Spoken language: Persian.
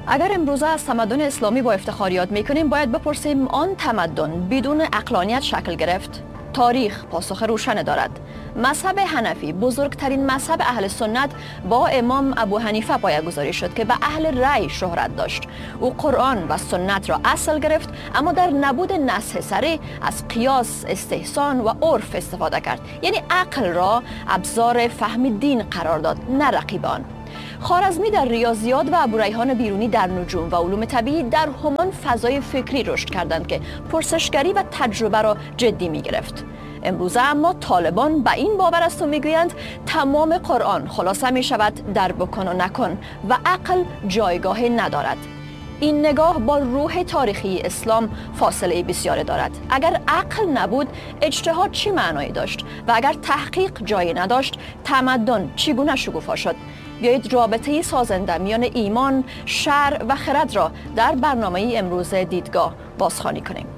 اگر امروزه از تمدن اسلامی با افتخار یاد میکنیم، باید بپرسیم آن تمدن بدون عقلانیت شکل گرفت؟ تاریخ پاسخ روشن دارد. مذهب حنفی، بزرگترین مذهب اهل سنت، با امام ابو حنیفه پایه‌گذاری شد که به اهل رأی شهرت داشت. او قرآن و سنت را اصل گرفت، اما در نبود نصح صریح از قیاس، استحسان و عرف استفاده کرد. یعنی عقل را ابزار فهم دین قرار داد، نه رقیب آن. خوارزمی در ریاضیات و ابوریحان بیرونی در نجوم و علوم طبیعی در همان فضای فکری رشد کردند که پرسشگری و تجربه را جدی می گرفت. امروزه اما طالبان به این باور است و میگویند تمام قرآن خلاصه می شود در بکن و نکن و عقل جایگاه ندارد. این نگاه با روح تاریخی اسلام فاصله بسیار دارد. اگر عقل نبود، اجتهاد چه معنایی داشت؟ و اگر تحقیق جایی نداشت، تمدن چگونه شکوفا شد؟ بیایید رابطه سازنده میان ایمان، شرع و خرد را در برنامه امروز دیدگاه بازخوانی کنیم.